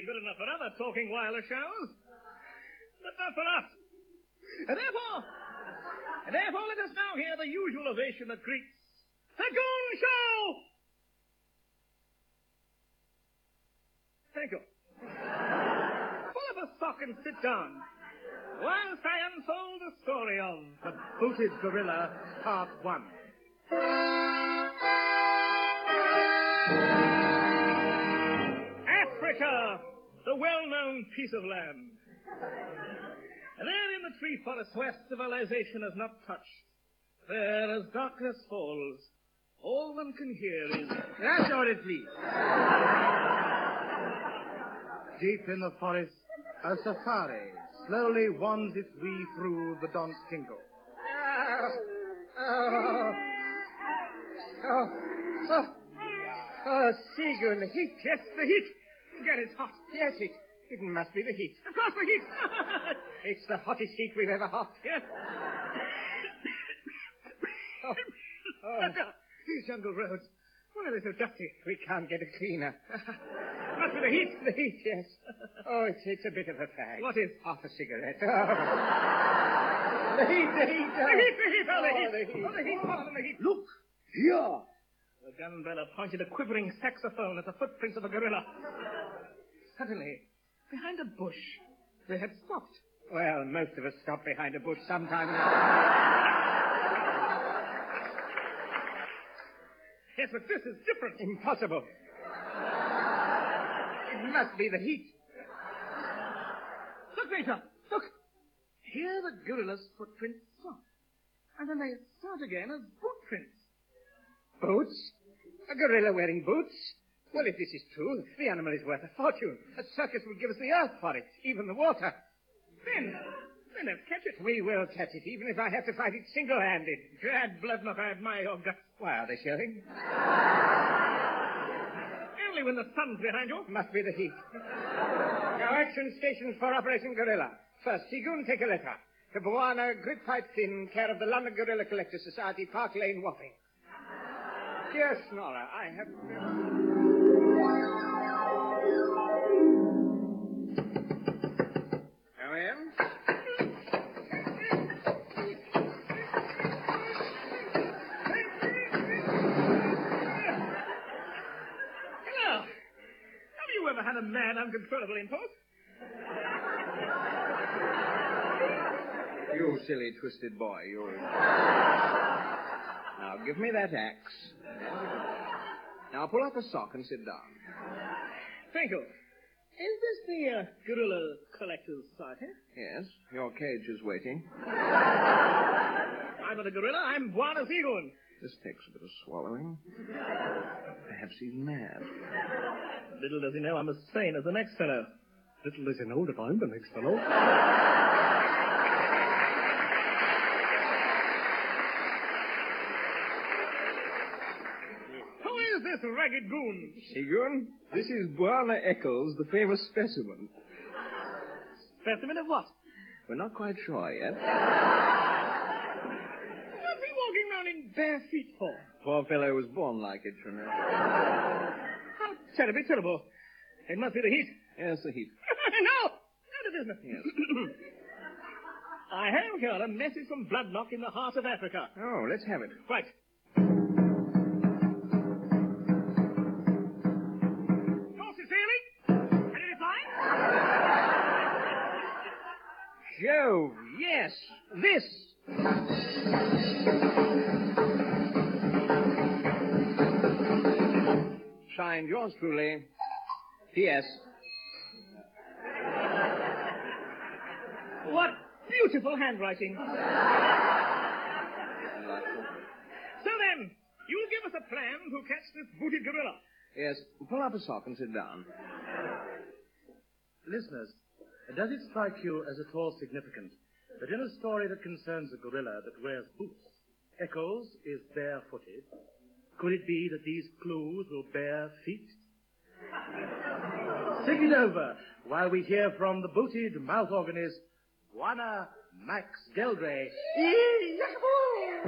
good enough for other talking wireless shows, but not for us. And therefore, let us now hear the usual ovation that greets the Goon Show! Thank you. Pull up a sock and sit down, whilst I unfold the story of the Booted Gorilla, Part 1. Africa, the well-known piece of land. There in the tree forest where civilization has not touched, there as darkness falls, all one can hear is... That's order, please. Deep in the forest, a safari slowly winds its way through the Don's Tingle. Seagull, the heat. Yes, the heat. Get it hot. Yes, it must be the heat. Of course, the heat. It's the hottest heat we've ever had. Yes. These jungle roads, why are they so dusty? We can't get it cleaner. Must be the heat. The heat, yes. Oh, it's a bit of a fag. What is? Half a cigarette. The heat. The heat. Look, here. The gunbearer pointed a quivering saxophone at the footprints of a gorilla. Suddenly, behind a bush, they had stopped. Well, most of us stop behind a bush sometime. Yes, but this is different. Impossible. It must be the heat. Look, Major. Look. Here the gorilla's footprints stop. And then they start again as footprints. Boots? A gorilla wearing boots? Well, if this is true, the animal is worth a fortune. A circus will give us the earth for it, even the water. Then let's catch it. We will catch it, even if I have to fight it single-handed. Gad, Bloodknock, I admire your guts. Why are they showing? Only when the sun's behind you. Must be the heat. Now, action stations for Operation Gorilla. First, Seagoon, take a letter. To Bwana Gridpipe Thin, care of the London Gorilla Collector Society, Park Lane, Wapping. Dear Snorer, I have... Come in. Hello. Have you ever had a mad, uncontrollable impulse? You silly, twisted boy, you... Now, give me that axe. Now, pull up a sock and sit down. Thank you. Is this the Gorilla Collectors Society? Yes, your cage is waiting. I'm not a gorilla, I'm Bwana Seagoon. This takes a bit of swallowing. Perhaps he's mad. Little does he know I'm as sane as the next fellow. Little does he know that I'm the next fellow. This ragged goon. Seagoon, this is Bwana Eccles, the famous specimen. Specimen of what? We're not quite sure yet. What's he walking around in bare feet for? Poor fellow was born like it, you know. How terribly terrible. It must be the heat. Yes, the heat. No! Out of business. Yes. I have here a message from Bloodknock in the heart of Africa. Oh, let's have it. Right. Jove, yes, this. Signed, yours truly, P.S. What beautiful handwriting. So then, you'll give us a plan to catch this booted gorilla. Yes, pull up a sock and sit down. Listeners, does it strike you as at all significant that in a story that concerns a gorilla that wears boots, Eccles is barefooted? Could it be that these clues will bear feet? Think it over while we hear from the booted mouth organist, Bwana Max Geldray.